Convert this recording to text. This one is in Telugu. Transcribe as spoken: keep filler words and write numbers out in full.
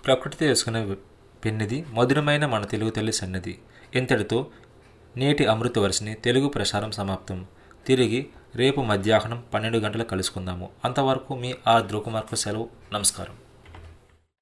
ప్రకృతితో వేసుకునే పెన్నిది మధురమైన మన తెలుగు తల్లి సన్నిధి. ఇంతటితో నేటి అమృత వర్షిని తెలుగు ప్రసారం సమాప్తం. తిరిగి రేపు మధ్యాహ్నం పన్నెండు గంటలకు కలుసుకుందాము. అంతవరకు మీ ఆర్ ధ్రువకుమార్కు సెలవు. నమస్కారం.